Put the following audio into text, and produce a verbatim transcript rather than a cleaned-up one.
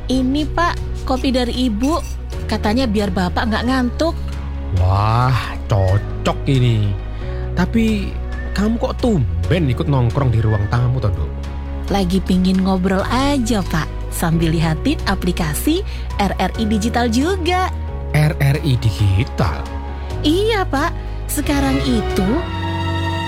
Ini Pak, kopi dari Ibu. Katanya biar Bapak nggak ngantuk. Wah, cocok ini. Tapi kamu kok tumben ikut nongkrong di ruang tamu, Tondo? Lagi pingin ngobrol aja Pak, sambil lihatin aplikasi R R I Digital juga. R R I Digital? Iya Pak, sekarang itu